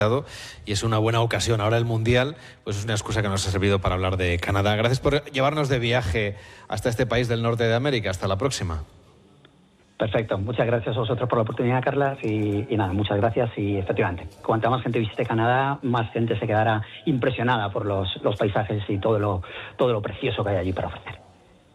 y es una buena ocasión. Ahora el Mundial, pues es una excusa que nos ha servido para hablar de Canadá. Gracias por llevarnos de viaje hasta este país del norte de América. Hasta la próxima. Perfecto, muchas gracias a vosotros por la oportunidad, Carlas, y nada, muchas gracias. Y efectivamente, cuanta más gente visite Canadá, más gente se quedará impresionada por los paisajes y todo lo precioso que hay allí para ofrecer.